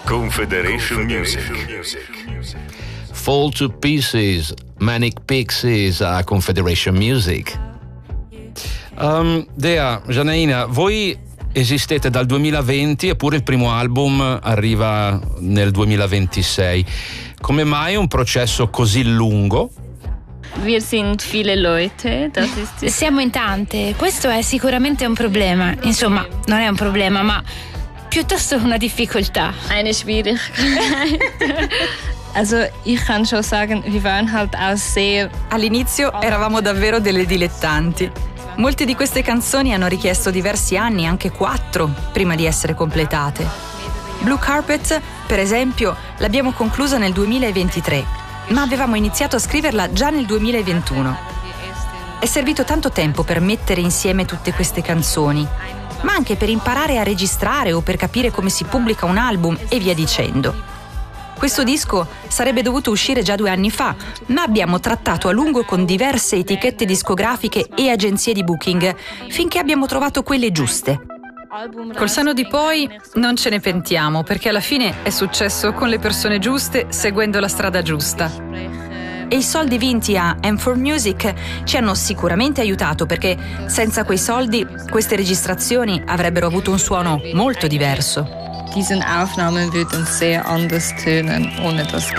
Confederation Music. Fall to Pieces, Manic Pixies a Confederation Music. Dea, Janaina, voi esistete dal 2020 eppure il primo album arriva nel 2026. Come mai un processo così lungo? Wir sind viele Leute, das ist Siamo in tante, questo è sicuramente un problema. Insomma, non è un problema, ma piuttosto una difficoltà. eine Schwierigkeit. Also ich kann schon sagen, wir waren halt auch sehr... All'inizio eravamo davvero delle dilettanti. Molte di queste canzoni hanno richiesto diversi anni, anche 4, prima di essere completate. Blue Carpet, per esempio, l'abbiamo conclusa nel 2023, ma avevamo iniziato a scriverla già nel 2021. È servito tanto tempo per mettere insieme tutte queste canzoni, ma anche per imparare a registrare o per capire come si pubblica un album e via dicendo. Questo disco sarebbe dovuto uscire già 2 anni fa, ma abbiamo trattato a lungo con diverse etichette discografiche e agenzie di booking, finché abbiamo trovato quelle giuste. Col senno di poi non ce ne pentiamo, perché alla fine è successo con le persone giuste, seguendo la strada giusta. E i soldi vinti a M4 Music ci hanno sicuramente aiutato, perché senza quei soldi queste registrazioni avrebbero avuto un suono molto diverso. Diese Aufnahmen würden sehr anders tönen ohne das